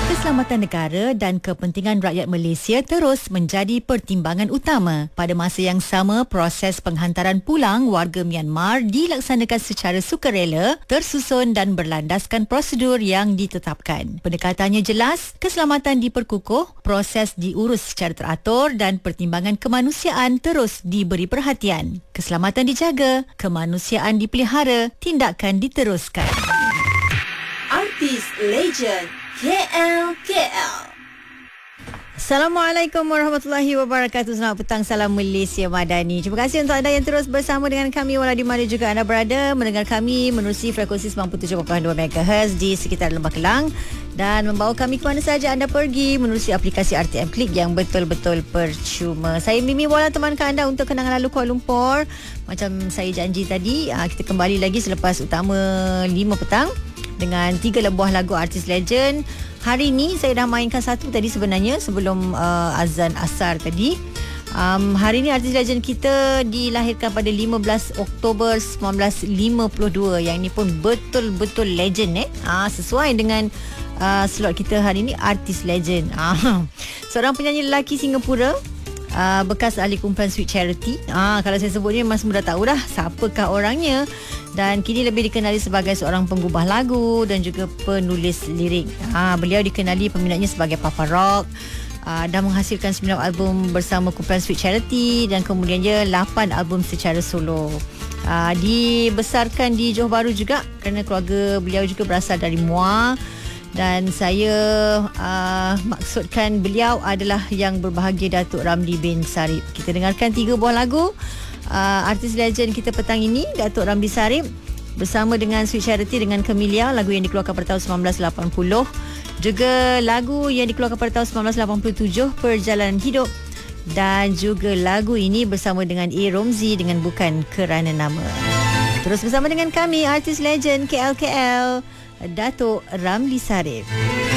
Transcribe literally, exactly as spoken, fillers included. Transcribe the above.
Keselamatan negara dan kepentingan rakyat Malaysia terus menjadi pertimbangan utama. Pada masa yang sama, proses penghantaran pulang warga Myanmar dilaksanakan secara sukarela, tersusun dan berlandaskan prosedur yang ditetapkan. Pendekatannya jelas, keselamatan diperkukuh, proses diurus secara teratur dan pertimbangan kemanusiaan terus diberi perhatian. Keselamatan dijaga, kemanusiaan dipelihara, tindakan diteruskan. Artis Legend K L K L. Assalamualaikum warahmatullahi wabarakatuh. Selamat petang, salam Malaysia Madani. Terima kasih untuk anda yang terus bersama dengan kami walau di mana juga anda berada, mendengar kami menerusi frekuensi sembilan puluh tujuh perpuluhan dua megahertz di sekitar Lembah Kelang dan membawa kami ke mana saja anda pergi menerusi aplikasi R T M Klik yang betul-betul percuma. Saya Mimi Wala temankan anda untuk kenangan lalu Kuala Lumpur. Macam saya janji tadi, kita kembali lagi selepas utama lima petang dengan tiga buah lagu artis legend. Hari ini saya dah mainkan satu tadi sebenarnya sebelum uh, azan asar tadi. Um, hari ini artis legend kita dilahirkan pada lima belas Oktober seribu sembilan ratus lima puluh dua. Yang ini pun betul-betul legend eh. Ah, sesuai dengan uh, slot kita hari ini, artis legend. Ah, seorang penyanyi lelaki Singapura. Uh, bekas ahli kumpulan Sweet Charity. Ah, kalau saya sebutnya memang semua dah tahu dah siapakah orangnya, dan kini lebih dikenali sebagai seorang penggubah lagu dan juga penulis lirik. Ah, beliau dikenali peminatnya sebagai Papa Rock. Ah, dah menghasilkan sembilan album bersama kumpulan Sweet Charity dan kemudiannya lapan album secara solo. Ah, dibesarkan di Johor Bahru juga kerana keluarga beliau juga berasal dari Muar. Dan saya uh, maksudkan beliau adalah yang berbahagia, Datuk Ramli bin Sarip. Kita dengarkan tiga buah lagu uh, artis legend kita petang ini, Datuk Ramli Sarip bersama dengan Sweet Charity dengan Camellia, lagu yang dikeluarkan pada tahun seribu sembilan ratus lapan puluh. Juga lagu yang dikeluarkan pada tahun seribu sembilan ratus lapan puluh tujuh, Perjalanan Hidup. Dan juga lagu ini bersama dengan A. Romzi dengan Bukan Kerana Nama. Terus bersama dengan kami, artis legend K L K L, Datuk Ramli Sarip.